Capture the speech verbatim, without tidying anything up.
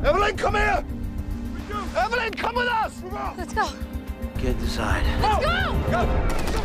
Evelyn, come here! Evelyn, come with us! Let's go. Get inside. Let's go! Go!